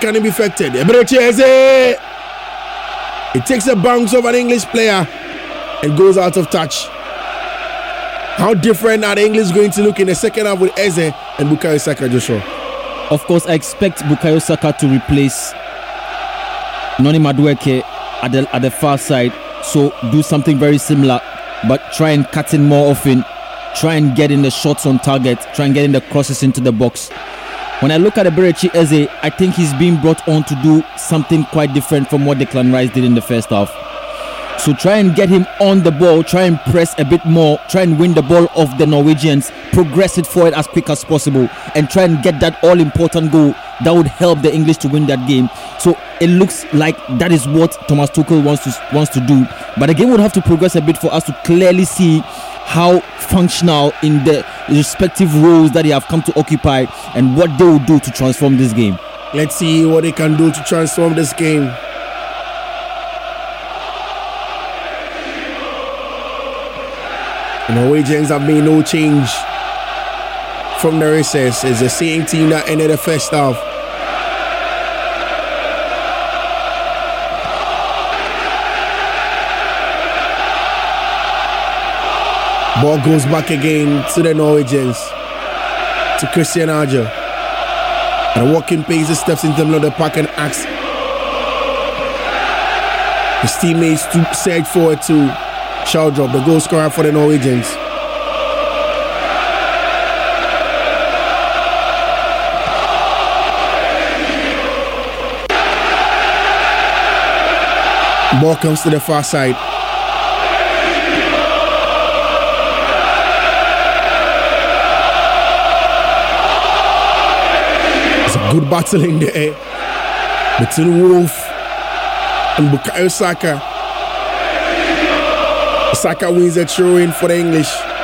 can it be affected? Eberechi Eze! It takes a bounce of an English player and goes out of touch. How different are the English going to look in the second half with Eze and Bukayo Saka, Joshua? Of course, I expect Bukayo Saka to replace Noni Madueke at the far side. So do something very similar, but try and cut in more often. Try and get in the shots on target. Try and get in the crosses into the box. When I look at Eberechi Eze, I think he's being brought on to do something quite different from what Declan Rice did in the first half. So try and get him on the ball, try and press a bit more, try and win the ball off the Norwegians, progress it forward as quick as possible, and try and get that all-important goal that would help the English to win that game. So it looks like that is what Thomas Tuchel wants to do. But the game would have to progress a bit for us to clearly see how functional in the respective roles that they have come to occupy and what they will do to transform this game. Let's see what they can do to transform this game. The Norwegians have made no change from the recess. It's the same team that ended the first half. Ball goes back again to the Norwegians, to Christian Arger. And a walking pace, he steps into the middle of the park and asks his teammates to surge forward to Schaldrup, the goal scorer for the Norwegians. Ball comes to the far side. It's a good battle in there between Wolf and Bukayo Saka. Saka wins a throw-in for the English.